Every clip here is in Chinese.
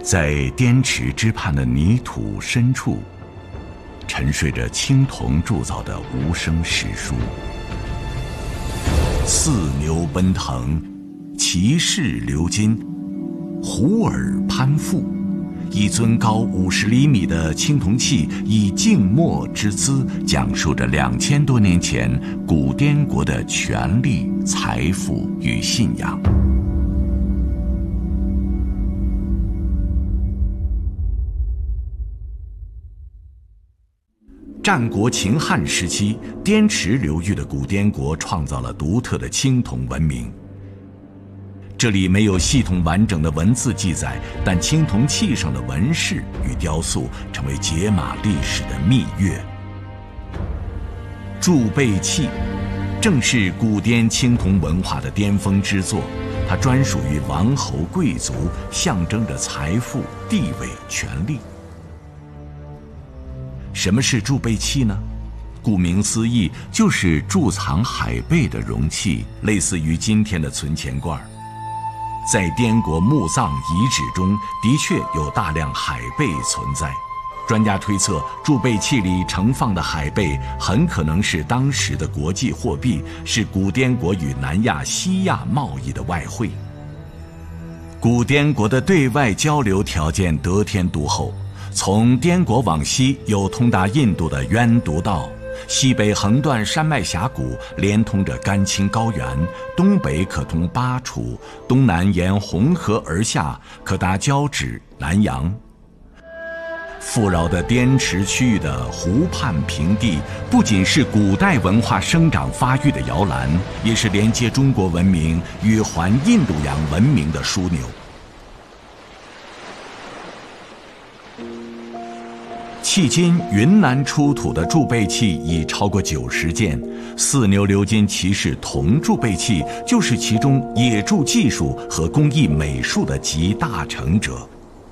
在滇池之畔的泥土深处，沉睡着青铜铸造的无声史书。四牛奔腾，骑士鎏金，虎耳攀附。一尊高50厘米的青铜器，以静默之姿，讲述着2000多年前古滇国的权力、财富与信仰。战国秦汉时期，滇池流域的古滇国创造了独特的青铜文明。这里没有系统完整的文字记载，但青铜器上的纹饰与雕塑成为解码历史的秘钥。铸贝器正是古滇青铜文化的巅峰之作，它专属于王侯贵族，象征着财富、地位、权力。什么是铸贝器呢？顾名思义，就是贮藏海贝的容器，类似于今天的存钱罐。在滇国墓葬遗址中，的确有大量海贝存在。专家推测，贮贝器里盛放的海贝很可能是当时的国际货币，是古滇国与南亚、西亚贸易的外汇。古滇国的对外交流条件得天独厚，从滇国往西有通达印度的渊渎道，西北横断山脉峡谷，连通着甘青高原，东北可通巴楚，东南沿红河而下，可达交趾、南洋。富饶的滇池区域的湖畔平地，不仅是古代文化生长发育的摇篮，也是连接中国文明与环印度洋文明的枢纽。迄今云南出土的贮贝器已超过90件，四牛鎏金骑士铜贮贝器就是其中冶铸技术和工艺美术的集大成者。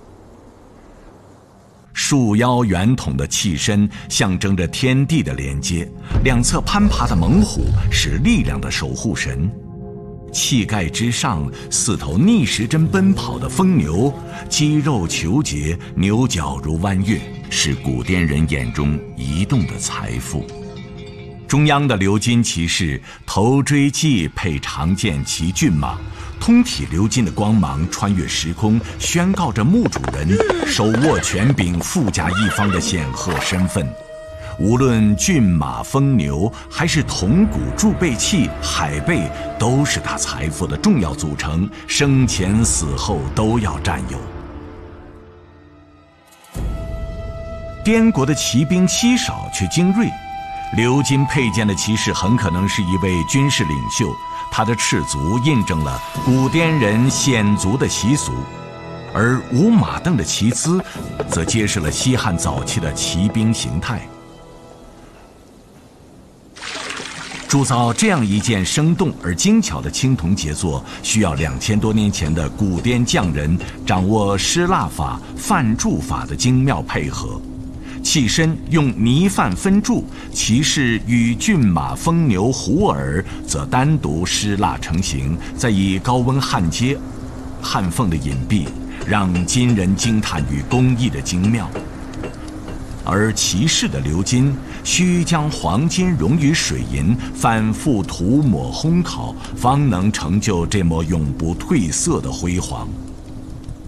束腰圆筒的器身象征着天地的连接，两侧攀爬的猛虎是力量的守护神。器盖之上4头逆时针奔跑的疯牛，肌肉虬结，牛角如弯月，是古滇人眼中移动的财富。中央的鎏金骑士头锥髻配长剑骑骏马，通体鎏金的光芒穿越时空，宣告着墓主人手握权柄、富甲一方的显赫身份。无论骏马、疯牛，还是铜鼓、贮贝器、海贝，都是他财富的重要组成，生前死后都要占有。滇国的骑兵稀少却精锐，鎏金佩剑的骑士很可能是一位军事领袖，他的赤足印证了古滇人显足的习俗，而无马镫的骑姿则揭示了西汉早期的骑兵形态。铸造这样一件生动而精巧的青铜杰作，需要2000多年前的古滇匠人掌握施蜡法、泛铸法的精妙配合。器身用泥泛分铸，骑士与骏马、疯牛、虎耳则单独施蜡成型，再以高温焊接，焊缝的隐蔽让今人惊叹于工艺的精妙。而骑士的鎏金需将黄金溶于水银，反复涂抹烘烤，方能成就这抹永不褪色的辉煌。